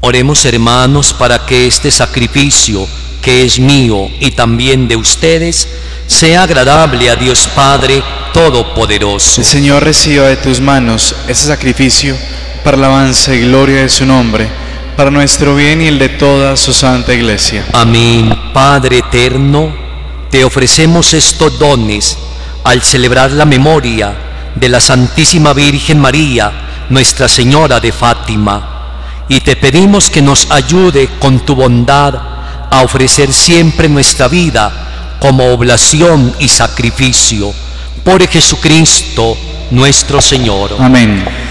Oremos, hermanos, para que este sacrificio, que es mío y también de ustedes, sea agradable a Dios Padre Todopoderoso. El Señor reciba de tus manos este sacrificio para alabanza y gloria de su nombre, para nuestro bien y el de toda su santa Iglesia. Amén. Padre eterno, te ofrecemos estos dones al celebrar la memoria de la Santísima Virgen María, Nuestra Señora de Fátima, y te pedimos que nos ayude con tu bondad a ofrecer siempre nuestra vida como oblación y sacrificio por Jesucristo nuestro Señor. Amén.